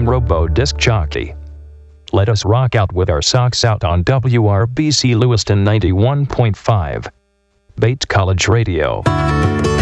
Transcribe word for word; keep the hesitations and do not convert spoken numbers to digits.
Robo Disc Jockey. Let us rock out with our socks out on W R B C Lewiston ninety-one point five. Bates College Radio.